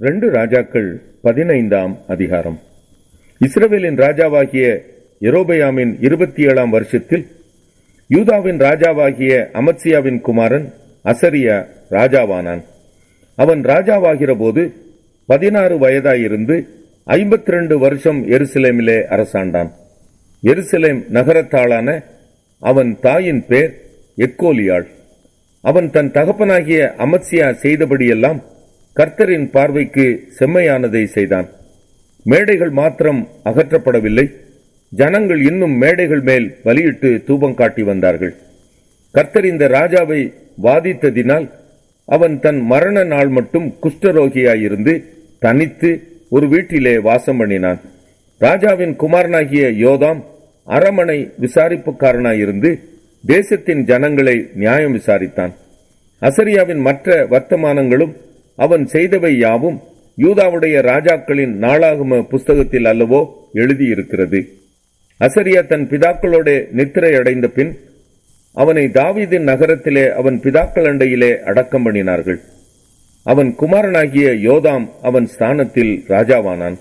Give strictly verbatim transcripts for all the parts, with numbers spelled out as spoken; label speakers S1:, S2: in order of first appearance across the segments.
S1: ரெண்டு ராஜாக்கள் பதினைந்தாம் அதிகாரம். இஸ்ரவேலின் ராஜாவாகிய யெரொபெயாமின் இருபத்தி ஏழாம் வருஷத்தில் யூதாவின் ராஜாவாகிய அமத்சியாவின் குமாரன் அசரியா ராஜாவானான். அவன் ராஜாவாகிற போது பதினாறு வயதாயிருந்து ஐம்பத்தி ரெண்டு வருஷம் எருசலேமிலே அரசாண்டான். எருசலேம் நகரத்தாளான அவன் தாயின் பேர் எக்கோலியாள். அவன் தன் தகப்பனாகிய அமத்சியா செய்தபடியெல்லாம் கர்த்தரின் பார்வைக்கு செம்மையானதை செய்தான். மேடைகள் மாத்திரம் அகற்றப்படவில்லை, ஜனங்கள் இன்னும் மேடைகள் மேல் பலியிட்டு தூபம் காட்டி வந்தார்கள். கர்த்தர் இந்த ராஜாவை வாதித்ததினால் அவன் தன் மரண நாள் மட்டும் குஷ்டரோகியாயிருந்து தனித்து ஒரு வீட்டிலே வாசம் பண்ணினான். ராஜாவின் குமாரனாகிய யோதாம் அரமனை விசாரிப்புக்காரனாயிருந்து தேசத்தின் ஜனங்களை நியாயம் விசாரித்தான். அசரியாவின் மற்ற வர்த்தமானங்களும் அவன் செய்தவை யாவும் யூதாவுடைய ராஜாக்களின் நாளாகம புஸ்தகத்தில் அல்லவோ எழுதியிருக்கிறது. அசரியா தன் பிதாக்களோட நித்திரை அடைந்த பின் அவனை தாவீதின் நகரத்திலே அவன் பிதாக்கள் அண்டையிலே அடக்கம் பண்ணினார்கள். அவன் குமாரனாகிய யோதாம் அவன் ஸ்தானத்தில் ராஜாவானான்.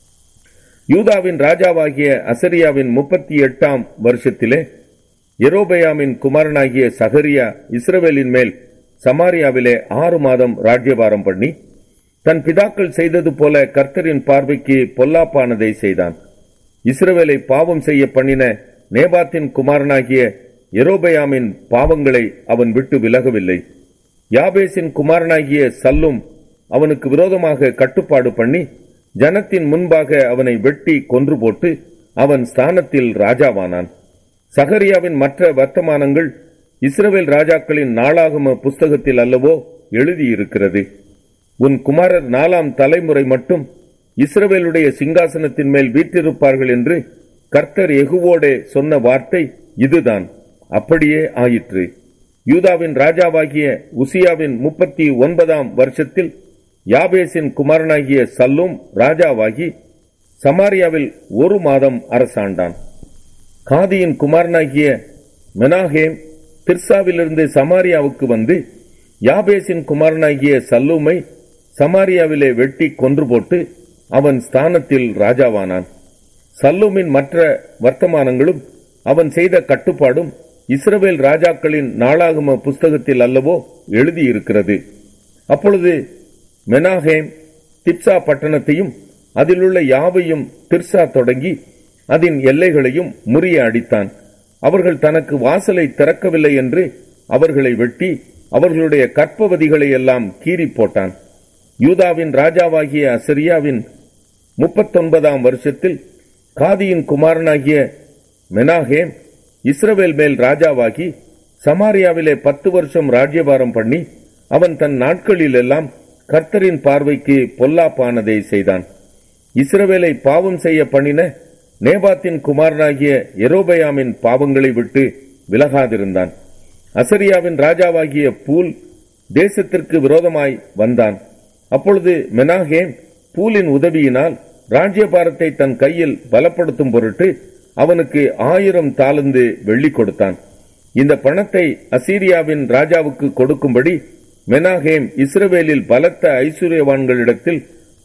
S1: யூதாவின் ராஜாவாகிய அசரியாவின் முப்பத்தி எட்டாம் வருஷத்திலே யெரொபெயாமின் குமாரனாகிய சகரியா இஸ்ரவேலின் மேல் சமாரியாவிலே ஆறு மாதம் ராஜ்யபாரம் பண்ணி தன் பிதாக்கள் செய்தது போல கர்த்தரின் பார்வைக்கு பொல்லாப்பானதை செய்தான். இஸ்ரவேலை பாவம் செய்ய பண்ணின நேபாத்தின் குமாரனாகிய யெரொபெயாமின் பாவங்களை அவன் விட்டு விலகவில்லை. யாபேசின் குமாரனாகிய சல்லும் அவனுக்கு விரோதமாக கட்டுப்பாடு பண்ணி ஜனத்தின் முன்பாக அவனை வெட்டி கொன்று போட்டு அவன் ஸ்தானத்தில் ராஜாவானான். சகரியாவின் மற்ற வர்த்தமானங்கள் இஸ்ரவேல் ராஜாக்களின் நாளாகம புஸ்தகத்தில் அல்லவோ எழுதியிருக்கிறது. உன் குமாரர் நாலாம் தலைமுறை மட்டும் இஸ்ரவேலுடைய சிங்காசனத்தின் மேல் வீற்றிருப்பார்கள் என்று கர்த்தர் யெகூவோடே சொன்ன வார்த்தை இதுதான். அப்படியே ஆயிற்று. யூதாவின் ராஜாவாகிய உசியாவின் முப்பத்தி ஒன்பதாம் வருஷத்தில் யாபேசின் குமாரனாகிய சல்லும் ராஜாவாகி சமாரியாவில் ஒரு மாதம் அரசாண்டான். காதியின் குமாரனாகிய மெனாஹேம் திர்சாவிலிருந்து சமாரியாவுக்கு வந்து யாபேசின் குமாரனாகிய சல்லூமை சமாரியாவிலே வெட்டி கொன்று போட்டு அவன் ஸ்தானத்தில் ராஜாவானான். சல்லூமின் மற்ற வர்த்தமானங்களும் அவன் செய்த கட்டுப்பாடும் இஸ்ரவேல் ராஜாக்களின் நாளாகம புஸ்தகத்தில் அல்லவோ எழுதியிருக்கிறது. அப்பொழுது மெனாஹேம் திப்சா பட்டணத்தையும் அதிலுள்ள யாவையும் திர்சா தொடங்கி அதன் எல்லைகளையும் முறிய அடித்தான். அவர்கள் தனக்கு வாசலை திறக்கவில்லை என்று அவர்களை வெட்டி அவர்களுடைய கற்பவதிகளை எல்லாம் கீறி போட்டான். யூதாவின் ராஜாவாகிய அசரியாவின் முப்பத்தொன்பதாம் வருஷத்தில் காதியின் குமாரனாகிய மெனாஹேம் இஸ்ரவேல் மேல் ராஜாவாகி சமாரியாவிலே பத்து வருஷம் ராஜ்யபாரம் பண்ணி அவன் தன் நாட்களில் எல்லாம் கர்த்தரின் பார்வைக்கு பொல்லாப்பானதை செய்தான். இஸ்ரவேலை பாவம் செய்ய பண்ணின நேபாத்தின் குமாரனாகிய யெரொபெயாமின் பாவங்களை விட்டு விலகாதிருந்தான். அசரியாவின் ராஜாவாகிய பூல் தேசத்திற்கு விரோதமாய் வந்தான். அப்பொழுது மெனாஹேம் பூலின் உதவியினால் ராஜ்யபாரத்தை தன் கையில் பலப்படுத்தும் பொருட்டு அவனுக்கு ஆயிரம் தாலந்து வெள்ளி கொடுத்தான். இந்த பணத்தை அசீரியாவின் ராஜாவுக்கு கொடுக்கும்படி மெனாஹேம் இஸ்ரவேலில் பலத்த ஐசுரியவான்களிடத்தில்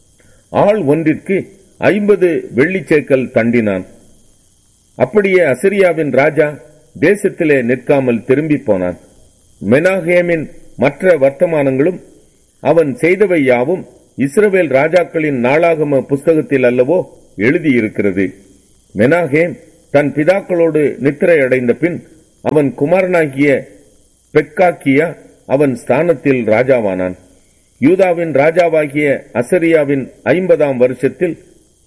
S1: ஆள் ஒன்றிற்கு ஐம்பது வெள்ளிச்சேக்கல் தண்டினான். அப்படியே அசரியாவின் ராஜா தேசத்திலே நிற்காமல் திரும்பி போனான். மெனாஹேமின் மற்ற வர்த்தமானங்களும் அவன் செய்தவை யாவும் இஸ்ரவேல் ராஜாக்களின் நாளாகம புஸ்தகத்தில் அல்லவோ எழுதியிருக்கிறது. மெனாஹேம் தன் பிதாக்களோடு நித்திரை அடைந்த பின் அவன் குமாரனாகிய பெக்காக்கியா அவன் ஸ்தானத்தில் ராஜாவானான். யூதாவின் ராஜாவாகிய அசரியாவின் ஐம்பதாம் வருஷத்தில்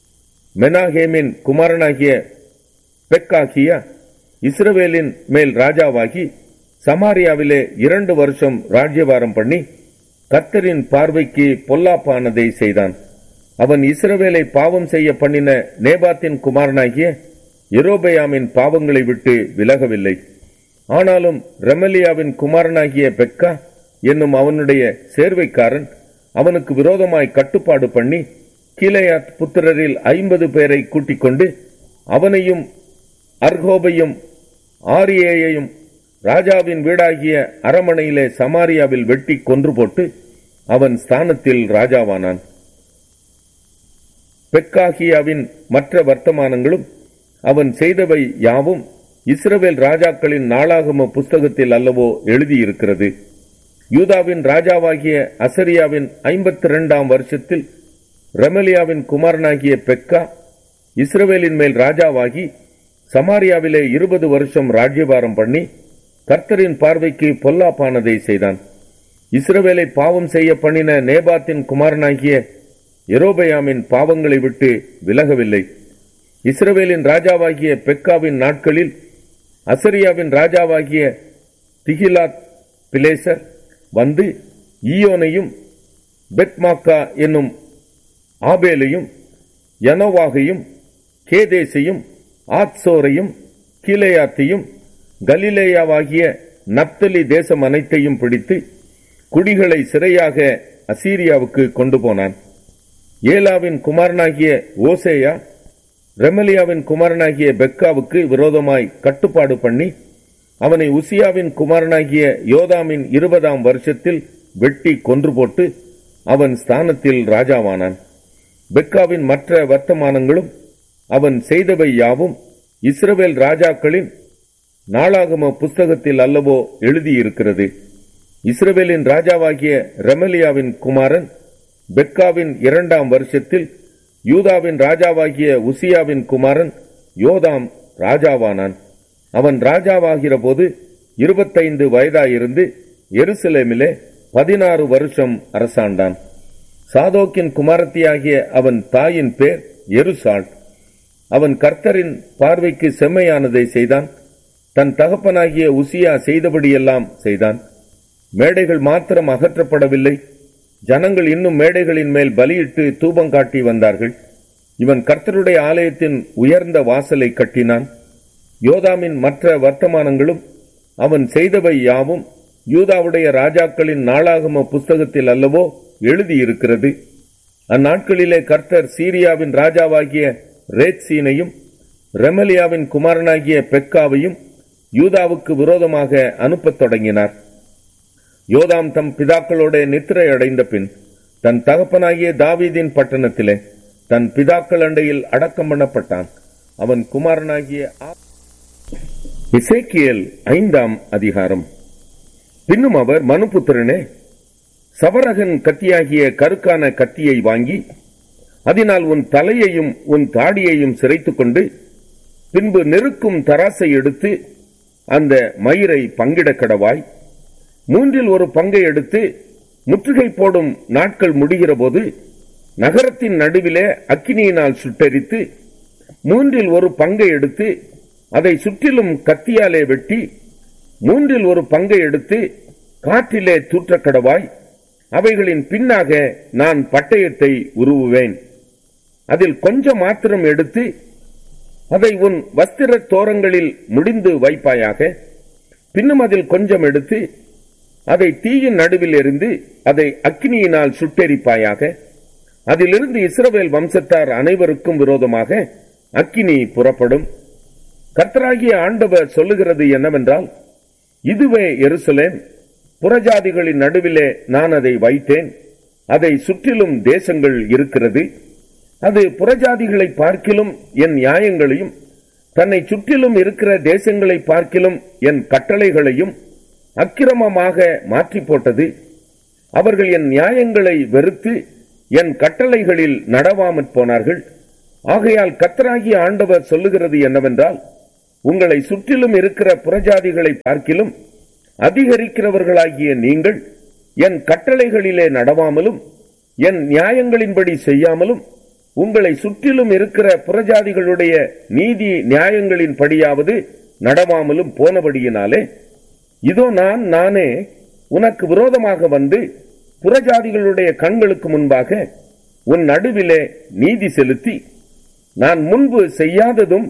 S1: மெனாஹேமின் குமாரனாகிய பெக்காகியா இஸ்ரவேலின் மேல் ராஜாவாகி சமாரியாவிலே இரண்டு வருஷம் ராஜ்யபாரம் பண்ணி கர்த்தரின் பார்வைக்கு பொல்லாப்பானதை செய்தான். அவன் இஸ்ரவேலை பாவம் செய்ய பண்ணின நேபாத்தின் குமாரனாகிய யெரொபெயாமின் பாவங்களை விட்டு விலகவில்லை. ஆனாலும் ரெமலியாவின் குமாரனாகிய பெக்கா என்னும் அவனுடைய சேர்வைக்காரன் அவனுக்கு விரோதமாய் கட்டுப்பாடு பண்ணி கீலேயாத் புத்திரரில் ஐம்பது பேரை கூட்டிக் கொண்டு அவனையும் அர்கோபையும் ஆரியையும் ராஜாவின் வீடாகிய அரமனையிலே சமாரியாவில் வெட்டி கொன்று போட்டு அவன் ஸ்தானத்தில் ராஜாவானான். பெக்காகியாவின் மற்ற வர்த்தமானங்களும் அவன் செய்தவை யாவும் இஸ்ரவேல் ராஜாக்களின் நாளாகம புஸ்தகத்தில் அல்லவோ எழுதியிருக்கிறது. யூதாவின் ராஜாவாகிய அசரியாவின் ஐம்பத்தி இரண்டாம் வருஷத்தில் ரெமலியாவின் குமாரனாகிய பெக்கா இஸ்ரவேலின் மேல் ராஜாவாகி சமாரியாவிலே இருபது வருஷம் ராஜ்யபாரம் பண்ணி கர்த்தரின் பார்வைக்கு பொல்லாப்பானதை செய்தான். இஸ்ரவேலை பாவம் செய்ய பண்ணின நேபாத்தின் குமாரனாகிய யெரொபெயாமின் பாவங்களை விட்டு விலகவில்லை. இஸ்ரவேலின் ராஜாவாகிய பெக்காவின் நாட்களில் அசரியாவின் ராஜாவாகிய திகிலாத் பிலேசர் வந்து ஈயோனையும் பெத்மாக்கா என்னும் ஆபேலையும் யனோவாகையும் கேதேசையும் ஆத்சோரையும் கீலேயாத்தையும் கலிலேயாவாகிய நப்தலி தேசம் அனைத்தையும் பிடித்து குடிகளை சிறையாக அசீரியாவுக்கு கொண்டு போனான். ஏலாவின் குமாரனாகிய ஓசேயா ரெமலியாவின் குமாரனாகிய பெக்காவுக்கு விரோதமாய் கட்டுப்பாடு பண்ணி அவனை உசியாவின் குமாரனாகிய யோதாமின் இருபதாம் வருஷத்தில் வெட்டி கொன்று போட்டு அவன் ஸ்தானத்தில் ராஜாவானான். பெக்காவின் மற்ற வர்த்தமானங்களும் அவன் செய்தவை யாவும் இஸ்ரவேல் ராஜாக்களின் நாளாகம புஸ்தகத்தில் அல்லவோ எழுதியிருக்கிறது. இஸ்ரவேலின் ராஜாவாகிய ரெமலியாவின் குமாரன் பெக்காவின் இரண்டாம் வருஷத்தில் யூதாவின் ராஜாவாகிய உசியாவின் குமாரன் யோதாம் ராஜாவானான். அவன் ராஜாவாகிற போது இருபத்தைந்து வயதாயிருந்து எருசலேமிலே பதினாறு வருஷம் அரசாண்டான். சாதோக்கின் குமாரத்தியாகிய அவன் தாயின் பேர் எருசாள். அவன் கர்த்தரின் பார்வைக்கு செம்மையானதை செய்தான். தன் தகப்பனாகிய உசியா செய்தபடியெல்லாம் செய்தான். மேடைகள் மாத்திரம் அகற்றப்படவில்லை, ஜனங்கள் இன்னும் மேடைகளின் மேல் பலியிட்டு தூபம் காட்டி வந்தார்கள். இவன் கர்த்தருடைய ஆலயத்தின் உயர்ந்த வாசலை கட்டினான். யோதாமின் மற்ற வர்த்தமானங்களும் அவன் செய்தவை யாவும் யூதாவுடைய ராஜாக்களின் நாளாகம புஸ்தகத்தில் அல்லவோ எழுதியிருக்கிறது. அந்நாட்களிலே கர்த்தர் சீரியாவின் ராஜாவாகிய ரேத்சீனையும் ரெமலியாவின் குமாரனாகிய பெக்காவையும் யூதாவுக்கு விரோதமாக அனுப்பத் தொடங்கினார். யோதாம் தம் பிதாக்களோட நித்திரை அடைந்த பின் தன் தகப்பனாகிய தாவீதின் பட்டணத்திலே தன் பிதாக்கள் அண்டையில் அடக்கம் பண்ணப்பட்டான். அவன் குமாரனாகிய எசேக்கியேல் ஐந்தாம் அதிகாரம். பின்னும் அவர், மனுபுத்திரனே, சவரகன் கத்தியாகிய கருக்கான கத்தியை வாங்கி அதனால் உன் தலையையும் உன் தாடியையும் சிரைத்துக் கொண்டு பின்பு நெருக்கும் தராசை எடுத்து அந்த மயிரை பங்கிட கடவாய். மூன்றில் ஒரு பங்கை எடுத்து முற்றுகை போடும் நாட்கள் முடிகிற போது நகரத்தின் நடுவிலே அக்கினியினால் சுட்டெரித்து மூன்றில் ஒரு பங்கை எடுத்து அதை சுற்றிலும் கத்தியாலே வெட்டி மூன்றில் ஒரு பங்கை எடுத்து காற்றிலே தூற்ற கடவாய். அவைகளின் பின்னாக நான் பட்டயத்தை உருவுவேன். அதில் கொஞ்சம் மாத்திரம் எடுத்து அதை உன் வஸ்திர தோரங்களில் முடிந்து வைப்பாயாக. பின்னும் அதில் கொஞ்சம் எடுத்து அதை தீயின் நடுவில் எறிந்து அதை அக்கினியினால் சுட்டெரிப்பாயாக. அதிலிருந்து இஸ்ரவேல் வம்சத்தார் அனைவருக்கும் விரோதமாக அக்கினி புறப்படும். கர்த்தராகிய ஆண்டவர் சொல்லுகிறது என்னவென்றால், இதுவே எருசலேம், புறஜாதிகளின் நடுவிலே நான் அதை வைத்தேன். அதை சுற்றிலும் தேசங்கள் இருக்கிறது. அது புறஜாதிகளை பார்க்கிலும் என் நியாயங்களையும் தன்னை சுற்றிலும் இருக்கிற தேசங்களை பார்க்கிலும் என் கட்டளைகளையும் அக்கிரமமாக மாற்றி போட்டது. அவர்கள் என் நியாயங்களை வெறுத்து என் கட்டளைகளில் நடவாமற் போனார்கள். ஆகையால் கர்த்தராகிய ஆண்டவர் சொல்லுகிறது என்னவென்றால், உங்களை சுற்றிலும் இருக்கிற புறஜாதிகளை பார்க்கிலும் அதிகரிக்கிறவர்களாகிய நீங்கள் என் கட்டளைகளிலே நடவாமலும் என் நியாயங்களின்படி செய்யாமலும் உங்களை சுற்றிலும் இருக்கிற புறஜாதிகளுடைய நீதி நியாயங்களின் படியாவது நடவாமலும் போனபடியினாலே, இதோ நான் நானே உனக்கு விரோதமாக வந்து புறஜாதிகளுடைய கண்களுக்கு முன்பாக உன் நடுவிலே நீதி செலுத்தி நான் முன்பு செய்யாததும்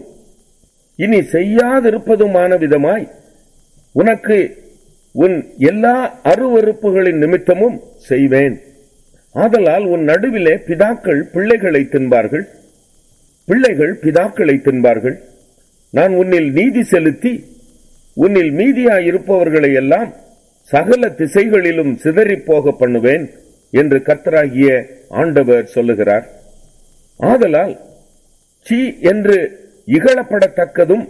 S1: இனி செய்யாதிருப்பதுமான விதமாய் உனக்கு உன் எல்லா அருவருப்புகளின் நிமித்தமும் செய்வேன். ஆதலால் உன் நடுவிலே பிதாக்கள் பிள்ளைகளை தின்பார்கள், பிள்ளைகள் பிதாக்களை தின்பார்கள். நான் உன்னில் நீதி செலுத்தி உன்னில் மீதியாயிருப்பவர்களை எல்லாம் சகல திசைகளிலும் சிதறிப் போக பண்ணுவேன் என்று கர்த்தராகிய ஆண்டவர் சொல்லுகிறார். ஆதலால் சீ என்று இகழப்படத்தக்கதும்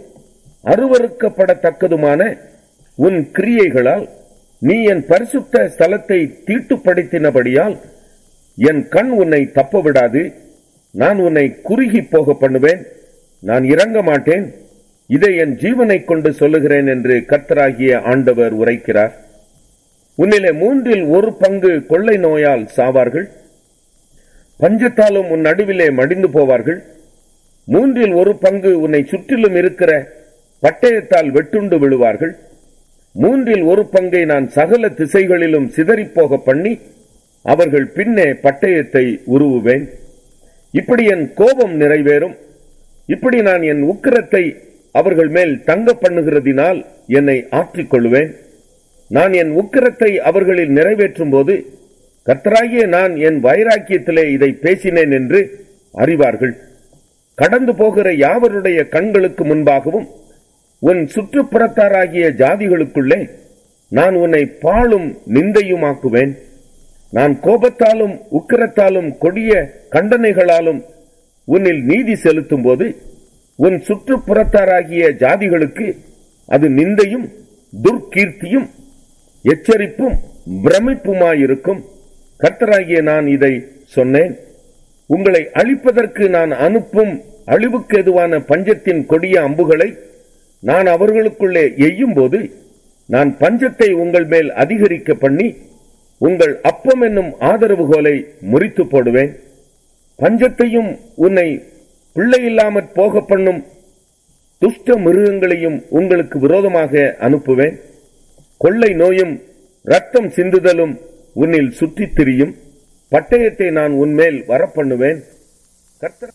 S1: அருவருக்கப்படத்தக்கதுமான உன் கிரியைகளால் நீ என் பரிசுத்த ஸ்தலத்தை தீட்டுப்படுத்தினபடியால் என் கண் உன்னை தப்ப விடாது. நான் உன்னை குறுகி போக பண்ணுவேன். நான் இறங்க மாட்டேன். இதை என் ஜீவனை கொண்டு சொல்லுகிறேன் என்று கர்த்தராகிய ஆண்டவர் உரைக்கிறார். உன்னிலே மூன்றில் ஒரு பங்கு கொள்ளை நோயால் சாவார்கள். பஞ்சத்தாலும் உன் நடுவிலே மடிந்து போவார்கள். மூன்றில் ஒரு பங்கு உன்னை சுற்றிலும் இருக்கிற பட்டயத்தால் வெட்டுண்டு விழுவார்கள். மூன்றில் ஒரு பங்கை நான் சகல திசைகளிலும் சிதறிப்போக பண்ணி அவர்கள் பின்னே பட்டயத்தை உருவுவேன். இப்படி என் கோபம் நிறைவேறும். இப்படி நான் என் உக்கிரத்தை அவர்கள் மேல் தங்க பண்ணுகிறதினால் என்னை ஆற்றிக் கொள்வேன். நான் என் உக்கிரத்தை அவர்களில் நிறைவேற்றும் போது கர்த்தராகிய நான் என் வைராக்கியத்திலே இதை பேசினேன் என்று அறிவார்கள். கடந்து போகிற யாவருடைய கண்களுக்கு முன்பாகவும் உன் சுற்றுப்புறத்தாராகிய ஜாதிகளுக்குள்ளே நான் உன்னை பாழும் நிந்தையுமாக்குவேன். நான் கோபத்தாலும் உக்கிரத்தாலும் கொடிய கண்டனைகளாலும் உன்னில் நீதி செலுத்தும் போது உன் சுற்றுப்புறத்தாராகிய ஜாதிகளுக்கு அது நிந்தையும் துர்கீர்த்தியும் எச்சரிப்பும் பிரமிப்புமாயிருக்கும். கர்த்தராகிய நான் இதை சொன்னேன். உங்களை அழிப்பதற்கு நான் அனுப்பும் அழிவுக்கு எதுவான பஞ்சத்தின் கொடிய அம்புகளை நான் அவர்களுக்குள்ளே எய்யும் போது நான் பஞ்சத்தை உங்கள் மேல் அதிகரிக்க பண்ணி உங்கள் அப்பம் என்னும் ஆதரவுகோலை முறித்து போடுவேன். பஞ்சத்தையும் உன்னை பிள்ளை இல்லாமற் போக பண்ணும் துஷ்ட மிருகங்களையும் உங்களுக்கு விரோதமாக அனுப்புவேன். கொள்ளை நோயும் ரத்தம் சிந்துதலும் உன்னில் சுற்றித் திரியும். பட்டயத்தை நான் உன்மேல் வரப்பண்ணுவேன். கர்த்தர்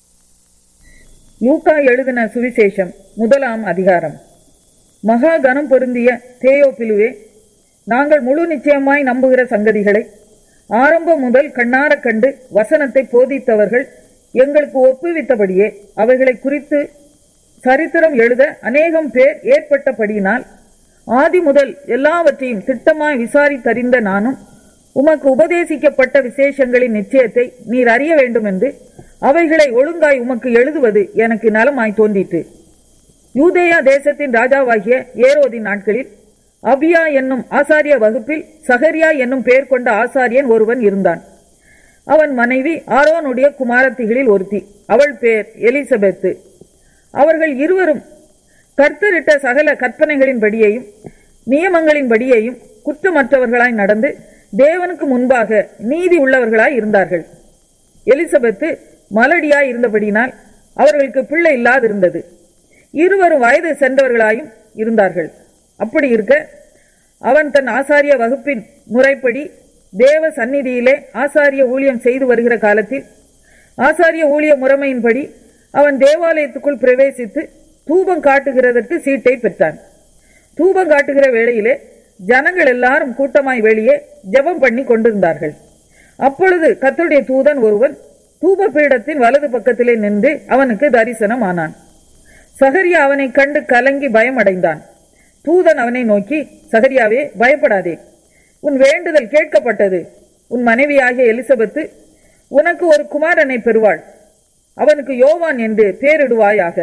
S2: லூக்கா எழுதின சுவிசேஷம் முதலாம் அதிகாரம். மகா கனம் பொருந்திய தேயோபிலுவே, நாங்கள் முழு நிச்சயமாய் நம்புகிற சங்கதிகளை ஆரம்பம் முதல் காணார கண்டு வசனத்தை போதித்தவர்கள் எங்களுக்கு ஒப்புவித்தபடியே அவைகளை குறித்து சரித்திரம் எழுத அநேகம் பேர் ஏற்பட்டபடியினால் ஆதி முதல் எல்லாவற்றையும் திட்டமாய் விசாரித்தறிந்த நானும் உமக்கு உபதேசிக்கப்பட்ட விசேஷங்களின் நிச்சயத்தை நீர் அறிய வேண்டும் என்று அவைகளை ஒழுங்காய் உமக்கு எழுதுவது எனக்கு நலமாய் தோன்றிற்று. யூதேயா தேசத்தின் ராஜாவாகிய ஏரோதின் நாட்களில் அபியா என்னும் ஆசாரிய வகுப்பில் சகரியா என்னும் பெயர் கொண்ட ஆசாரியன் ஒருவன் இருந்தான். அவன் மனைவி ஆரோனுடைய குமாரத்திகளில் ஒருத்தி. அவள் பெயர் எலிசபெத்து. அவர்கள் இருவரும் கர்த்தரிட்ட சகல கற்பனைகளின்படியையும் நியமங்களின்படியையும் குற்றமற்றவர்களாய் நடந்து தேவனுக்கு முன்பாக நீதி உள்ளவர்களாய் இருந்தார்கள். எலிசபெத்து மலடியாய் இருந்தபடினால் அவர்களுக்கு பிள்ளை இல்லாதிருந்தது. இருவரும் வயது சென்றவர்களாயும் இருந்தார்கள். அப்படி இருக்க அவன் தன் ஆசாரிய வகுப்பின் முறைப்படி தேவ சந்நிதியிலே ஆசாரிய ஊழியம் செய்து வருகிற காலத்தில் ஆசாரிய ஊழிய முறைமையின்படி அவன் தேவாலயத்துக்குள் பிரவேசித்து தூபம் காட்டுகிறதற்கு சீட்டை பெற்றான். தூபம் காட்டுகிற வேளையிலே ஜனங்கள் எல்லாரும் கூட்டமாய் வெளியே ஜெபம் பண்ணி கொண்டிருந்தார்கள். அப்பொழுது கர்த்தருடைய தூதன் ஒருவன் தூப பீடத்தின் வலது பக்கத்திலே நின்று அவனுக்கு தரிசனம் ஆனான். சகரியா அவனை கண்டு கலங்கி பயமடைந்தான். தூதன் அவனை நோக்கி, சகரியாவே, பயப்படாதே, உன் வேண்டுதல் கேட்கப்பட்டது. உன் மனைவியாகிய எலிசபெத்து உனக்கு ஒரு குமாரனை பெறுவாள். அவனுக்கு யோவான் என்று பெயரிடுவாயாக.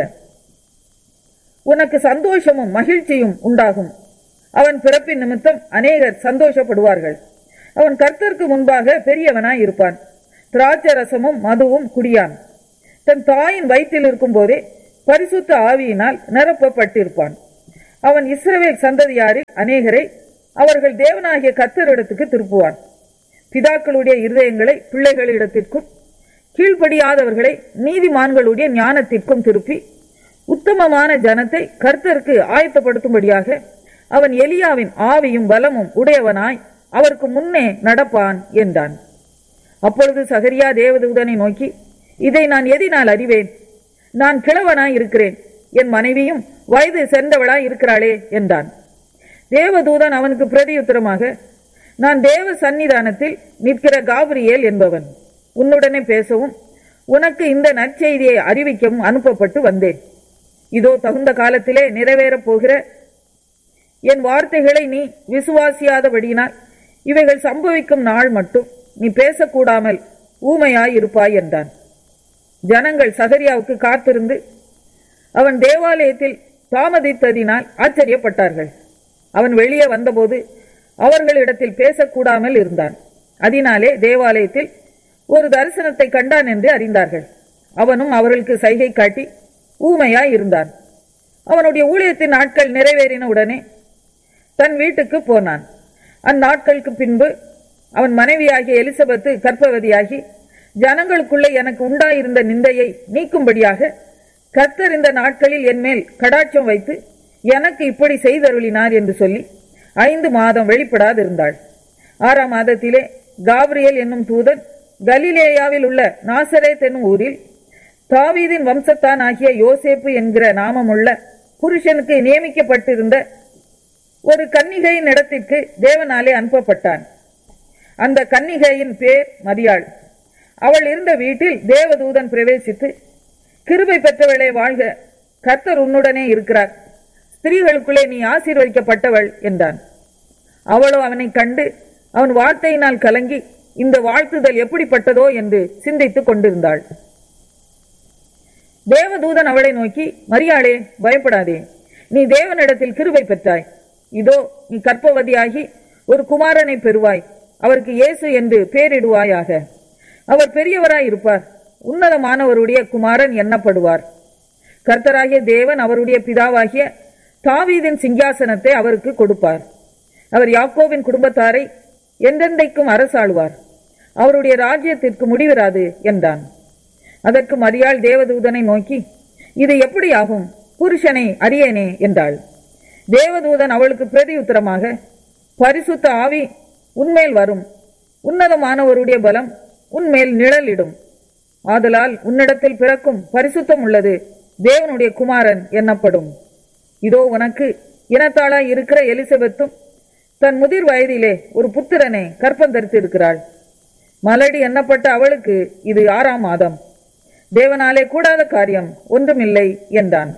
S2: உனக்கு சந்தோஷமும் மகிழ்ச்சியும் உண்டாகும். அவன் பிறப்பின் நிமித்தம் அநேகர் சந்தோஷப்படுவார்கள். அவன் கர்த்தருக்கு முன்பாக பெரியவனாய் இருப்பான். திராட்சை ரசமும் மதுவும் குடியான். தன் தாயின் வயிற்றில் இருக்கும் போதே பரிசுத்த ஆவியினால் நிரப்பப்பட்டிருப்பான். அவன் இஸ்ரவேல் சந்ததியாரில் அநேகரை அவர்கள் தேவனாகிய கர்த்தரிடத்துக்கு திருப்புவான். பிதாக்களுடைய இருதயங்களை பிள்ளைகளிடத்திற்கும் கீழ்ப்படியாதவர்களை நீதிமான்களுடைய ஞானத்திற்கும் திருப்பி உத்தமமான ஜனத்தை கர்த்தருக்கு ஆயத்தப்படுத்தும்படியாக அவன் எலியாவின் ஆவியும் பலமும் உடையவனாய் அவருக்கு முன்னே நடப்பான் என்றான். அப்பொழுது சகரியா தேவதூதனை நோக்கி, இதை நான் எதினால் அறிவேன்? நான் கிழவனாய் இருக்கிறேன், என் மனைவியும் வயது சென்றவளாய் இருக்கிறாளே என்றான். தேவதூதன் அவனுக்கு பிரதியுத்தரமாக, நான் தேவ சந்நிதானத்தில் நிற்கிற காபிரியேல் என்பவன். உன்னுடனே பேசவும் உனக்கு இந்த நற்செய்தியை அறிவிக்கவும் அனுப்பப்பட்டு வந்தேன். இதோ தகுந்த காலத்திலே நிறைவேறப் போகிற என் வார்த்தைகளை நீ விசுவாசியாதபடியினால் இவைகள் சம்பவிக்கும் நாள் மட்டும் நீ பேசக்கூடாமல் ஊமையாய் இருப்பாய் என்றான். ஜனங்கள் சகரியாவுக்கு காத்திருந்து அவன் தேவாலயத்தில் தாமதித்ததினால் ஆச்சரியப்பட்டார்கள். அவன் வெளியே வந்தபோது அவர்களிடத்தில் பேசக்கூடாமல் இருந்தான். அதனாலே தேவாலயத்தில் ஒரு தரிசனத்தை கண்டான் என்று அறிந்தார்கள். அவனும் அவர்களுக்கு சைகை காட்டி ஊமையாய் இருந்தான். அவனுடைய ஊழியத்தின் நாட்கள் நிறைவேறின உடனே தன் வீட்டுக்கு போனான். அந்நாட்களுக்கு பின்பு அவன் மனைவியாகிய எலிசபெத்து கர்ப்பவதியாகி, ஜனங்களுக்குள்ளே எனக்கு உண்டாயிருந்த நிந்தையை நீக்கும்படியாக கர்த்தர் இந்த நாட்களில் என் மேல் கடாட்சம் வைத்து எனக்கு இப்படி செய்தருளினார் என்று சொல்லி ஐந்து மாதம் வெளிப்படாதிருந்தாள். ஆறாம் மாதத்திலே காபிரியேல் என்னும் தூதன் கலிலேயாவில் உள்ள நாசரேத் என்னும் ஊரில் தாவீதின் வம்சத்தான் ஆகிய யோசேப்பு என்கிற நாமமுள்ள புருஷனுக்கு நியமிக்கப்பட்டிருந்த ஒரு கன்னிகையின் இடத்திற்கு தேவனாலே அனுப்பப்பட்டான். அந்த கன்னிகையின் பேர் மரியாள். அவள் இருந்த வீட்டில் தேவதூதன் பிரவேசித்து, கிருபை பெற்றவளே வாழ்க, கர்த்தர் உன்னுடனே இருக்கிறார், ஸ்திரீகளுக்குள்ளே நீ ஆசீர்வதிக்கப்பட்டவள் என்றான். அவளோ அவனை கண்டு அவன் வார்த்தையினால் கலங்கி இந்த வாழ்த்துதல் எப்படிப்பட்டதோ என்று சிந்தித்துக் கொண்டிருந்தாள். தேவதூதன் அவளை நோக்கி, மரியாளே, பயப்படாதே, நீ தேவனிடத்தில் கிருபை பெற்றாய். இதோ நீ கர்ப்பவதியாகி ஒரு குமாரனை பெறுவாய், அவருக்கு இயேசு என்று பெயரிடுவாயாக. அவர் பெரியவராய் இருப்பார், உன்னதமானவருடைய குமாரன் எண்ணப்படுவார். கர்த்தராகிய தேவன் அவருடைய பிதாவாகிய தாவீதின் சிங்காசனத்தை அவருக்கு கொடுப்பார். அவர் யாக்கோபின் குடும்பத்தாரை என்றென்றைக்கும் அரசாளுவார், அவருடைய ராஜ்யத்திற்கு முடிவிராது என்றான். அதற்கு மரியாள் தேவதூதனை நோக்கி, இது எப்படி ஆகும், புருஷனை அறியேனே என்றாள். தேவதூதன் அவளுக்கு பிரதியுத்தரமாக, பரிசுத்த ஆவி உன்மேல் வரும், உன்னதமானவருடைய பலம் உன்மேல் நிழலிடும், ஆதலால் உன்னிடத்தில் பிறக்கும் பரிசுத்தம் உள்ளது தேவனுடைய குமாரன் எண்ணப்படும். இதோ உனக்கு இனத்தாளாய் இருக்கிற எலிசபெத்தும் தன் முதிர் வயதிலே ஒரு புத்திரனை கற்பந்தரித்து இருக்கிறாள். மலடி எண்ணப்பட்ட அவளுக்கு இது ஆறாம் மாதம், தேவனாலே கூடாத காரியம் ஒன்றுமில்லை என்றான்.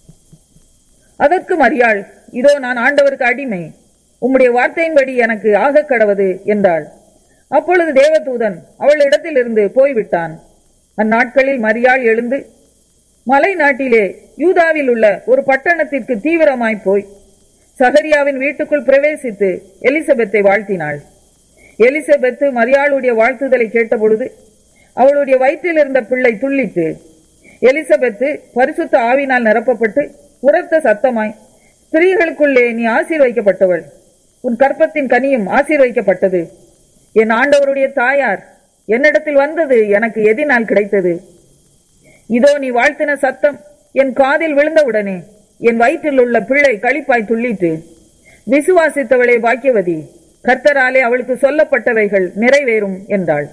S2: அதற்கு மரியாள், இதோ நான் ஆண்டவருக்கு அடிமை, உம்முடைய வார்த்தையின்படி எனக்கு ஆக கடவது என்றாள். அப்பொழுது தேவதூதன் அவள் இடத்திலிருந்து போய்விட்டான். அந்நாட்களில் மரியாள் எழுந்து மலை நாட்டிலே யூதாவில் உள்ள ஒரு பட்டணத்திற்கு தீவிரமாய் போய் சகரியாவின் வீட்டுக்குள் பிரவேசித்து எலிசபெத்தை வாழ்த்தினாள். எலிசபெத்து மரியாளுடைய வாழ்த்துதலை கேட்டபொழுது அவளுடைய வயிற்றில் இருந்த பிள்ளை துள்ளிட்டு, எலிசபெத்து பரிசுத்த ஆவினால் நிரப்பப்பட்டு உரத்த சத்தமாய், ஸ்திரீகளுக்குள்ளே நீ ஆசீர்வதிக்கப்பட்டவள், உன் கற்பத்தின் கனியும் ஆசீர்வதிக்கப்பட்டது. என் ஆண்டவருடைய தாயார் என்னிடத்தில் வந்தது எனக்கு எதினால் கிடைத்தது. இதோ நீ வாழ்த்தின சத்தம் என் காதில் விழுந்தவுடனே என் வயிற்றில் உள்ள பிள்ளை களிப்பாய் துள்ளிட்டு, விசுவாசித்தவளே பாக்கியவதி, கர்த்தராலே அவளுக்கு சொல்லப்பட்டவைகள் நிறைவேறும் என்றாள்.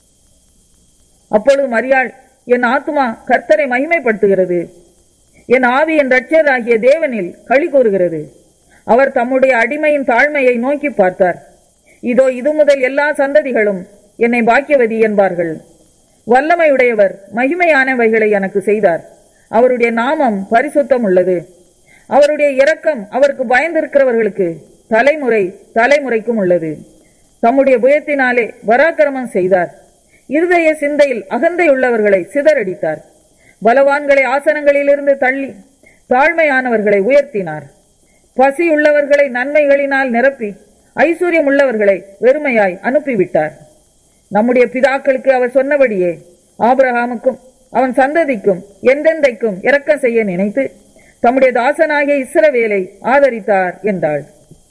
S2: அப்பொழுது மரியாள், என் ஆத்துமா கர்த்தரை மகிமைப்படுத்துகிறது, என் ஆவி என் இரட்சகராகிய தேவனில் களி கூறுகிறது. அவர் தம்முடைய அடிமையின் தாழ்மையை நோக்கி பார்த்தார். இதோ இது முதல் எல்லா சந்ததிகளும் என்னை பாக்கியவதி என்பார்கள். வல்லமையுடையவர் மகிமையானவைகளை எனக்கு செய்தார், அவருடைய நாமம் பரிசுத்தம் உள்ளது. அவருடைய இரக்கம் அவருக்கு பயந்திருக்கிறவர்களுக்கு தலைமுறை தலைமுறைக்கும் உள்ளது. தம்முடைய புயத்தினாலே பராக்கிரமம் செய்தார், இருதய சிந்தையில் அகந்தை உள்ளவர்களை சிதறடித்தார். பலவான்களை ஆசனங்களிலிருந்து தள்ளி தாழ்மையானவர்களை உயர்த்தினார். பசியுள்ளவர்களை நன்மைகளினால் நிரப்பி ஐஸ்வர்யம் உள்ளவர்களை வெறுமையாய் அனுப்பிவிட்டார். நம்முடைய பிதாக்களுக்கு அவர் சொன்னபடியே ஆபிரகாமுக்கும் அவன் சந்ததிக்கும் என்றென்றைக்கும் இரக்கம் செய்ய நினைத்து தம்முடைய தாசனாகிய இஸ்ரவேலை ஆதரித்தார் என்றாள்.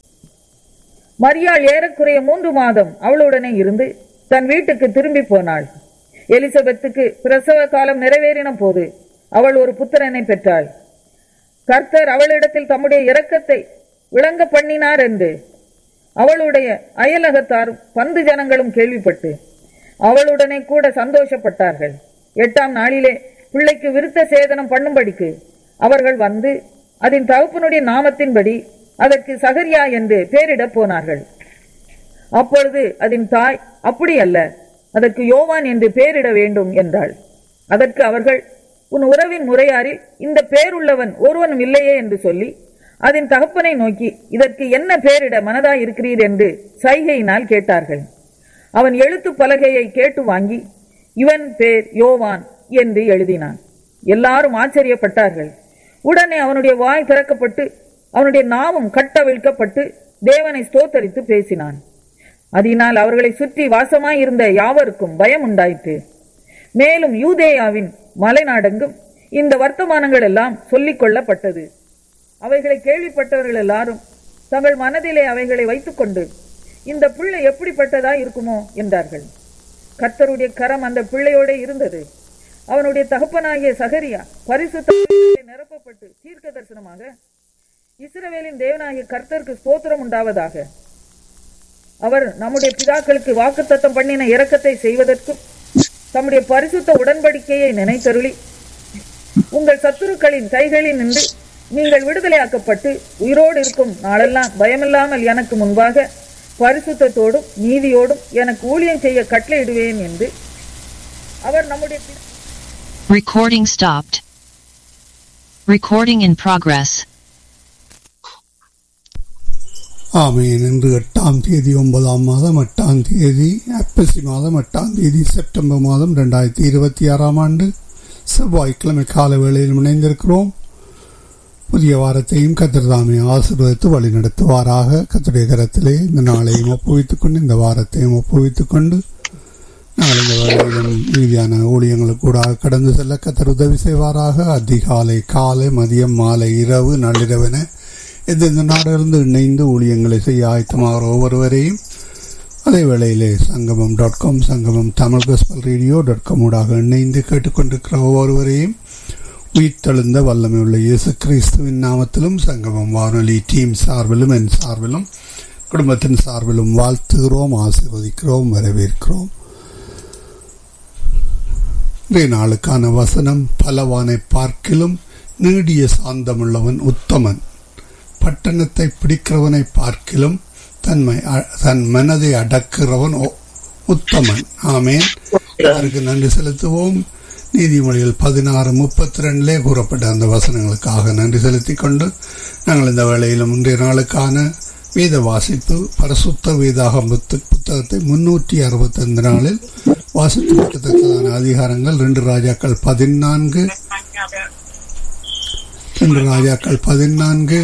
S2: மரியாள் ஏறக்குறைய மூன்று மாதம் அவளுடனே இருந்து தன் வீட்டுக்கு திரும்பி போனாள். எலிசபெத்துக்கு பிரசவ காலம் நிறைவேறின போது அவள் ஒரு புத்திரனை பெற்றாள். கர்த்தர் அவளிடத்தில் தம்முடைய இரக்கத்தை விளங்க பண்ணினார் என்று அவளுடைய அயலகத்தாரும் பந்து ஜனங்களும் கேள்விப்பட்டு அவளுடனே கூட சந்தோஷப்பட்டார்கள். எட்டாம் நாளிலே பிள்ளைக்கு விருத்த சேதனம் பண்ணும்படிக்கு அவர்கள் வந்து அதன் தகப்பனுடைய நாமத்தின்படி அதற்கு சகரியா என்று பெயரிட போனார்கள். அப்பொழுது அதன் தாய், அப்படி அல்ல, அதற்கு யோவான் என்று பெயரிட வேண்டும் என்றாள். அதற்கு அவர்கள், உன் உறவின் முறையாரில் இந்த பெயருள்ளவன் ஒருவனும் இல்லையே என்று சொல்லி அதன் தகப்பனை நோக்கி, இதற்கு என்ன பெயரிட மனதாய் இருக்கிறீர் என்று சைகையினால் கேட்டார்கள். அவன் எழுத்து பலகையை கேட்டு வாங்கி, இவன் பேர் யோவான், என்று எழுதினான். எல்லாரும் ஆச்சரியப்பட்டார்கள். உடனே அவனுடைய வாய் திறக்கப்பட்டு அவனுடைய நாவும் கட்டவிழ்க்கப்பட்டு தேவனை ஸ்தோத்தரித்து பேசினான். அதனால் அவர்களை சுற்றி வாசமாயிருந்த யாவருக்கும் பயம் உண்டாயிற்று. மேலும் யூதேயாவின் மலைநாடெங்கும் இந்த வர்த்தமானங்கள் எல்லாம் சொல்லிக் கொள்ளப்பட்டது. அவைகளை கேள்விப்பட்டவர்கள் எல்லாரும் தங்கள் மனதிலே அவைகளை வைத்துக் கொண்டு, இந்த பிள்ளை எப்படிப்பட்டதா இருக்குமோ என்றார்கள். கர்த்தருடைய கரம் அந்த பிள்ளையோட இருந்தது. அவனுடைய தகப்பனாகிய சகரியா பரிசுத்த நிரப்பப்பட்டு தீர்க்க தரிசனமாக, இஸ்ரவேலின் தேவனாகிய கர்த்தருக்கு ஸ்தோத்திரம் உண்டாவதாக, அவர் நம்முடைய பிதாக்களுக்கு வாக்குத்தத்தம் பண்ணின இரக்கத்தை செய்வதற்கும் தம்முடைய பரிசுத்த உடன்படிக்கையை நினைத்தருளி உங்கள் சத்துருக்களின் கைகளில் நின்று நீங்கள் விடுதலையாக்கப்பட்டு உயிரோடு இருக்கும் நாளெல்லாம் பயமில்லாமல் எனக்கு முன்பாக பரிசுத்தத்தோடும் நீதியோடும் எனக்கு ஊழியம் செய்ய கட்டளையிடுவேன் என்று அவர் நம்முடைய
S3: Recording stopped. Recording in progress.
S4: ஆமீன். இன்று எட்டாம் தேதி ஒன்பதாம் மாதம் எட்டாம் தேதி ஐப்பசி மாதம் எட்டாம் தேதி செப்டம்பர் மாதம் இரண்டாயிரத்தி இருபத்தி ஆறாம் ஆண்டு செவ்வாய்க்கிழமை கால வேளையில் இணைந்திருக்கிறோம். புதிய வாரத்தையும் கர்த்தர் தாமே ஆசீர்வதித்து வழி நடத்துவாராக. கர்த்தருடைய கரத்திலே இந்த நாளையும் ஒப்புவித்துக் கொண்டு இந்த வாரத்தையும் ஒப்புவித்துக் கொண்டு நாங்கள் இந்த வேளையிலும் மீதியான ஊழியங்களுக்கு கூட கடந்து செல்ல கர்த்தர் உதவி செய்வாராக. அதிகாலை, காலை, மதியம், மாலை, இரவு, நள்ளிரவென எந்தெந்த நாடுகளிலிருந்து இணைந்து ஊழியங்களை செய்ய ஆயத்தமாகிற ஒவ்வொருவரையும், அதே வேளையிலே சங்கமம் டாட் காம் சங்கமம் Tamil gospel radio dot com ஊடாக இணைந்து கேட்டுக்கொண்டிருக்கிற ஒவ்வொருவரையும் உயிர்த்தெழுந்த வல்லமை உள்ள இயேசு கிறிஸ்துவின் நாமத்திலும் சங்கமம் வானொலி டீம் சார்பிலும் என் சார்பிலும் குடும்பத்தின் சார்பிலும் வாழ்த்துகிறோம், ஆசீர்வதிக்கிறோம், வரவேற்கிறோம். இன்றைய நாளுக்கான வசனம், பலவானை பார்க்கிலும் நீடிய சாந்தமுள்ளவன் உத்தமன், பட்டணத்தை பிடிக்கிறவனை பார்க்கிலும் தன்மை தன் மனதை அடக்கிறவன் உத்தமன். ஆமேன். அதற்கு நன்றி செலுத்துவோம். நீதிமொழிகள் பதினாறு முப்பத்தி ரெண்டிலே கூறப்பட்ட அந்த வசனங்களுக்காக நன்றி செலுத்திக் கொண்டு நாங்கள் இந்த வேளையிலும் இன்றைய நாளுக்கான வேத வாசிப்பு, பரிசுத்த வேதாகம புத்தகத்தை முன்னூற்றி அறுபத்தி ஐந்து நாளில் வாசித்து கொடுக்கத்தக்கதான அதிகாரங்கள் ரெண்டு ராஜாக்கள் பதினான்கு ரெண்டு ராஜாக்கள் பதினான்கு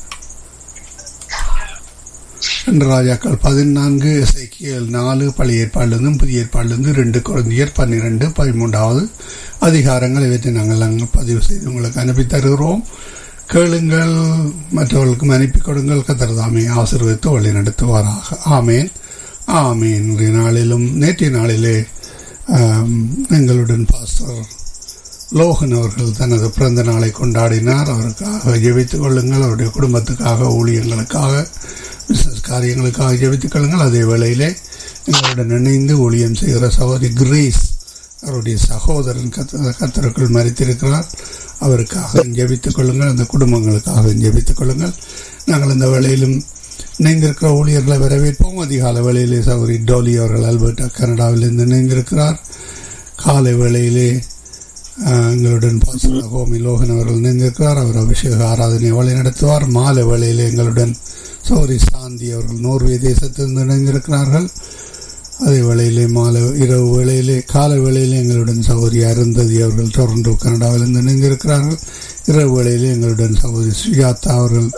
S4: ரெண்டு ராஜாக்கள் பதினான்கு எசேக்கியேல் நாலு, பழைய ஏற்பாடிலிருந்தும் புதிய ஏற்பாடிலிருந்து ரெண்டு கொரிந்தியர் பன்னிரண்டு பதிமூன்றாவது அதிகாரங்கள் இவற்றை நாங்கள் நாங்கள் பதிவு செய்து உங்களுக்கு அனுப்பி தருகிறோம். கேளுங்கள், மற்றவர்களுக்கும் அனுப்பி கொடுங்கள். கர்த்தர் தாமே ஆசீர்வதித்து வழி நடத்துவாராக. ஆமேன், ஆமேன். இன்றைய நாளிலும் நேற்றைய நாளிலே எங்களுடன் பாஸ்டர் லோகன் அவர்கள் தனது பிறந்த நாளை கொண்டாடினார். அவருக்காக ஜெபித்துக் கொள்ளுங்கள். அவருடைய குடும்பத்துக்காக, ஊழியங்களுக்காக, பிசினஸ் காரியங்களுக்காக ஜெபித்துக் கொள்ளுங்கள். அதே வேளையிலே எங்களுடன் இணைந்து ஊழியம் செய்கிற சகோதரி கிரேஸ், அவருடைய சகோதரன் கர்த்தருக்குள் மரித்திருக்கிறார். அவருக்காக ஜெபித்துக் கொள்ளுங்கள். அந்த குடும்பங்களுக்காக ஜெபித்துக் கொள்ளுங்கள். நாங்கள் இந்த வேளையிலும் இணைந்திருக்கிற ஊழியர்களை வரவேற்போம். அதிகால வேளையிலே சகோதரி டோலி அவர்கள் அல்பர்டா கனடாவிலிருந்து இணைந்திருக்கிறார். காலை வேளையிலே எங்களுடன் பாஸ்டர் ஹோமி லோகன் அவர்கள் இணைந்திருக்கிறார். அவர் அபிஷேக ஆராதனை வழி நடத்துவார். மாலை வேளையிலே எங்களுடன் சௌரி சாந்தி அவர்கள் நோர்வே தேசத்திலிருந்து இணைந்திருக்கிறார்கள். அதே வேளையிலே மாலை இரவு வேளையிலே காலை வேளையிலே எங்களுடன் சகோதரி அருந்ததி அவர்கள் டொரண்டோ கனடாவிலிருந்து இணைந்திருக்கிறார்கள். இரவு வேளையிலே எங்களுடன் சகோதரி சுஜாதா அவர்கள்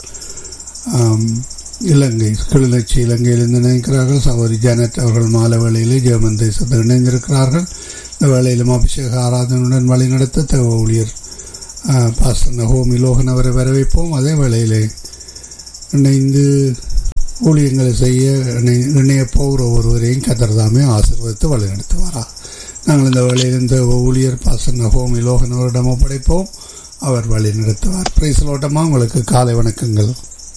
S4: இலங்கை கிளிநொச்சி இலங்கையிலிருந்து இணைக்கிறார்கள். சகோதரி ஜானட் அவர்கள் மாலை வேளையிலே ஜெர்மன் தேசத்தில் இணைந்திருக்கிறார்கள். இந்த வேளையிலும் அபிஷேக ஆராதனையுடன் வழி நடத்த தேவ ஊழியர் பாஸ்டர் ஹோமி லோகன் அவரை வரவேற்போம். அதே வேளையிலே இணைந்து ஊழியங்களை செய்ய இணைய போகிற ஒருவரையும் கர்த்தர் தாமே ஆசீர்வதித்து வழி நடத்துவாரா. நாங்கள் இந்த வேளையில் இந்த ஊழியர் பாஸ்டர் ஹோமி லோகன் அவரிடம் ஒப்படைப்போம். அவர் வழி நடத்துவார். பிரைஸ் லோட்டமா உங்களுக்கு காலை வணக்கங்கள்.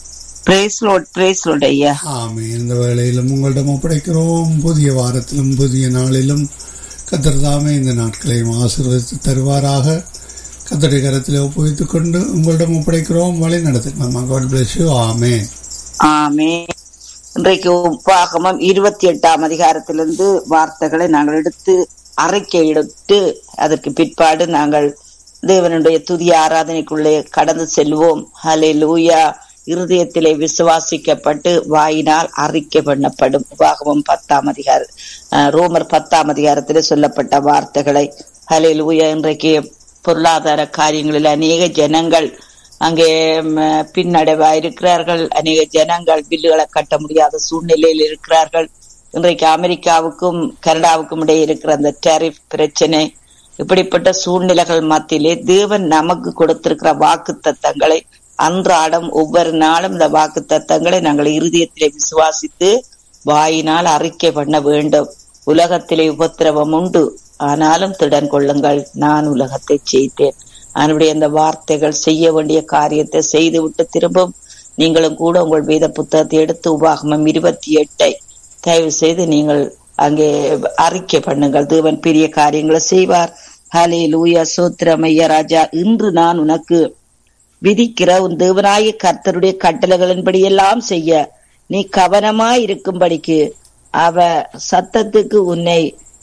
S4: ஆமே. இந்த வேளையிலும் உங்களிடம் ஒப்படைக்கிறோம். புதிய வாரத்திலும் புதிய நாளிலும் கர்த்தர் தாமே இந்த நாட்களையும் ஆசீர்வதித்து தருவாராக. கர்த்தருடைய கரத்தில் ஒப்புவித்துக் கொண்டு உங்களிடம் ஒப்படைக்கிறோம். வழி நடத்துக்கலாமா. God bless you. ஆமே,
S5: ஆமே. இன்றைக்கு உப்பாகமம் இருபத்தி எட்டாம் அதிகாரத்திலிருந்து வார்த்தைகளை நாங்கள் எடுத்து அறிக்கையிட்டு அதற்கு பிற்பாடு நாங்கள் தேவனுடைய துதிய ஆராதனைக்குள்ளே கடந்து செல்வோம். ஹல்லேலூயா. இருதயத்திலே விசுவாசிக்கப்பட்டு வாயினால் அறிக்கை பண்ணப்படும். உபாகமம் பத்தாம் அதிகார ரோமர் பத்தாம் அதிகாரத்திலே சொல்லப்பட்ட வார்த்தைகளை ஹல்லேலூயா. இன்றைக்கு பொருளாதார காரியங்களில் அநேக ஜனங்கள் அங்கே பின்னடைவா இருக்கிறார்கள். அநேக ஜனங்கள் பில்லுகளை கட்ட முடியாத சூழ்நிலையில் இருக்கிறார்கள். இன்றைக்கு அமெரிக்காவுக்கும் கனடாவுக்கும் இடையே இருக்கிற அந்த டேரிஃப் பிரச்சனை, இப்படிப்பட்ட சூழ்நிலைகள் மத்தியிலே தேவன் நமக்கு கொடுத்திருக்கிற வாக்கு தத்தங்களை அன்றாடம் ஒவ்வொரு நாளும் இந்த வாக்கு தத்தங்களை நாங்கள் இருதயத்திலே விசுவாசித்து வாயினால் அறிக்கை பண்ண வேண்டும். உலகத்திலே உபத்திரவம் உண்டு, ஆனாலும் திடன் கொள்ளுங்கள், நான் உலகத்தை ஜெயித்தேன். அவனுடைய அந்த வார்த்தைகள் செய்ய வேண்டிய காரியத்தை செய்து விட்டு திரும்பும் நீங்களும் கூட உங்கள் வேத புத்தகத்தை எடுத்து உபாகமம் இருபத்தி எட்டை தயவு செய்து நீங்கள் அங்கே அறிக்கை பண்ணுங்கள். தேவன் பெரிய காரியங்களை செய்வார். ஹல்லேலூயா. சோத்திரம் ஐயா ராஜா. இன்று நான் உனக்கு விதிக்கிற உன் தேவனாய கர்த்தருடைய கட்டளைகளின்படி எல்லாம் செய்ய நீ கவனமாய் இருக்கும்படிக்கு அவ சத்தத்துக்கு உன்னை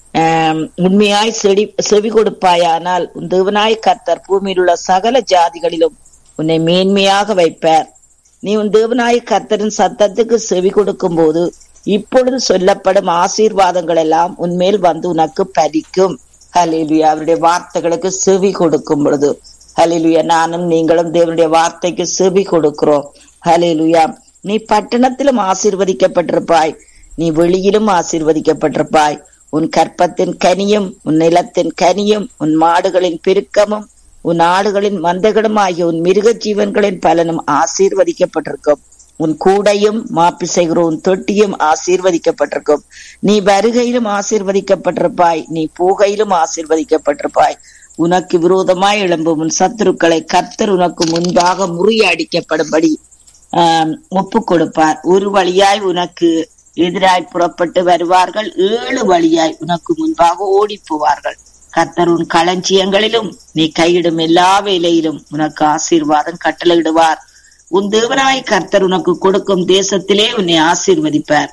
S5: ஆஹ் உண்மையாய் செடி செவி கொடுப்பாயானால் உன் தேவனாய கர்த்தர் பூமியில் உள்ள சகல ஜாதிகளிலும் உன்னை மேன்மையாக வைப்பார். நீ உன் தேவனாய கர்த்தரின் சத்தத்துக்கு செவி கொடுக்கும் போது இப்பொழுது சொல்லப்படும் ஆசீர்வாதங்கள் எல்லாம் உன்மேல் வந்து உனக்கு பலிக்கும். ஹல்லேலூயா. அவருடைய வார்த்தைகளுக்கு செவி கொடுக்கும் பொழுது ஹல்லேலூயா நானும் நீங்களும் தேவனுடைய வார்த்தைக்கு செவி கொடுக்கிறோம். ஹல்லேலூயா. நீ பட்டணத்திலும் ஆசீர்வதிக்கப்பட்டிருப்பாய், நீ வெளியிலும் ஆசீர்வதிக்கப்பட்டிருப்பாய். உன் கற்பத்தின் கனியும் உன் நிலத்தின் கனியும் உன் மாடுகளின் பெருக்கமும் உன் ஆடுகளின் மந்தைகளும் ஆகிய உன் மிருக ஜீவன்களின் பலனும் ஆசீர்வதிக்கப்பட்டிருக்கும். உன் கூடையும் மாப்பிசைகிற உன் தொட்டியும் ஆசீர்வதிக்கப்பட்டிருக்கும். நீ வருகையிலும் ஆசீர்வதிக்கப்பட்டிருப்பாய், நீ போகையிலும் ஆசீர்வதிக்கப்பட்டிருப்பாய். உனக்கு விரோதமாய் எழும்பும் உன் சத்துருக்களை கர்த்தர் உனக்கு முன்பாக முறியடிக்கப்படும்படி ஆஹ் ஒப்பு கொடுப்பார். ஒரு வழியாய் உனக்கு எதிராய் புறப்பட்டு வருவார்கள், ஏழு வழியாய் உனக்கு முன்பாக ஓடி போவார்கள். கர்த்தர் உன் களஞ்சியங்களிலும் நீ கையிடும் எல்லா வேலையிலும் உனக்கு ஆசீர்வாதம் கட்டளையிடுவார். உன் தேவனாய் கர்த்தர் உனக்கு கொடுக்கும் தேசத்திலே உன்னை ஆசீர்வதிப்பார்.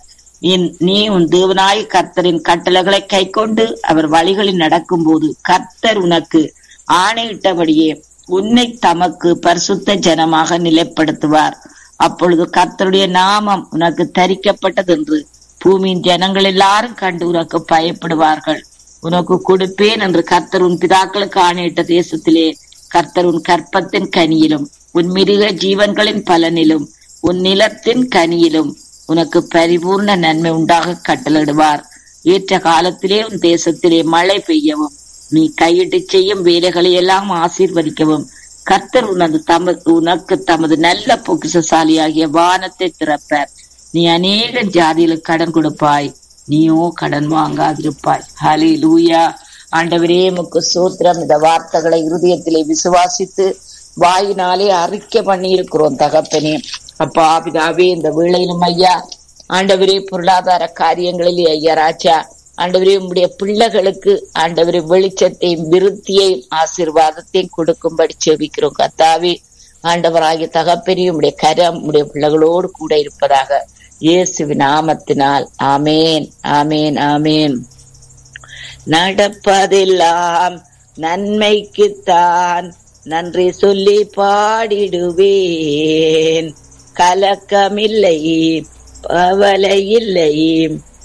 S5: நீ உன் தேவனாய் கர்த்தரின் கட்டளைகளை கை கொண்டு அவர் வழிகளில் நடக்கும் போது கர்த்தர் உனக்கு ஆணையிட்டபடியே உன்னை தமக்கு பரிசுத்த ஜனமாக நிலைப்படுத்துவார். அப்பொழுது கர்த்தருடைய நாமம் உனக்கு தரிக்கப்பட்டது என்று பூமியின் ஜனங்கள் எல்லாரும் கண்டு உனக்கு பயப்படுவார்கள். உனக்கு கொடுப்பேன் என்று கர்த்தர் உன் பிதாக்களுக்கு ஆணையிட்ட தேசத்திலே கர்த்தர் உன் கற்பத்தின் கனியிலும் உன் மிருக ஜீவன்களின் பலனிலும் உன் நிலத்தின் கனியிலும் உனக்கு பரிபூர்ண நன்மை உண்டாக கட்டளையிடுவார். ஏற்ற காலத்திலே உன் தேசத்திலே மழை பெய்யவும் நீ கையிட்டு செய்யும் வேலைகளை எல்லாம் ஆசீர்வதிக்கவும் கர்த்தர் உனது தமது உனக்கு தமது நல்ல பொக்கிஷசாலியாகிய வானத்தை திறப்பார். நீ அநேக ஜாதிகளுக்கு கடன் கொடுப்பாய், நீயோ கடன் வாங்காதிருப்பாய். ஹல்லேலூயா. ஆண்டவரே உமக்கு ஸ்தோத்திரம். இந்த வார்த்தைகளை இருதயத்திலே விசுவாசித்து வாயினாலே அறிக்கை பண்ணி இருக்கிறோம் தகப்பனே. அப்பா பிதாவே, இந்த வேளையிலும் ஐயா ஆண்டவரே பொருளாதார காரியங்களிலே ஐயா ராஜா ஆண்டவரே உம்முடைய பிள்ளைகளுக்கு ஆண்டவரே வெளிச்சத்தையும் விருத்தியையும் ஆசீர்வாதத்தையும் கொடுக்கும்படி செபிக்கிறோம். கர்த்தாவே ஆண்டவராகிய தகப்பனே உம்முடைய கரம் உம்முடைய பிள்ளைகளோடு கூட இருப்பதாக இயேசுவின் நாமத்தினால் ஆமேன், ஆமேன், ஆமேன். நடப்பதெல்லாம் நன்மைக்குத்தான் நன்றி சொல்லி பாடிடுவேன். கலக்கமில்லை, கவலை இல்லை,